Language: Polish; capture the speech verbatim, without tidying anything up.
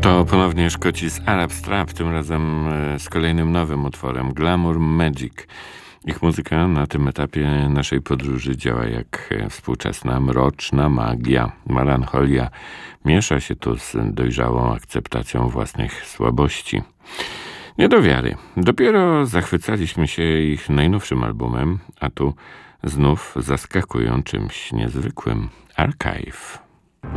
To ponownie Szkoci z Arab Strap, tym razem z kolejnym nowym utworem Glamour Magic. Ich muzyka na tym etapie naszej podróży działa jak współczesna mroczna magia. Melancholia miesza się tu z dojrzałą akceptacją własnych słabości. Nie do wiary. Dopiero zachwycaliśmy się ich najnowszym albumem, a tu znów zaskakują czymś niezwykłym. Archive.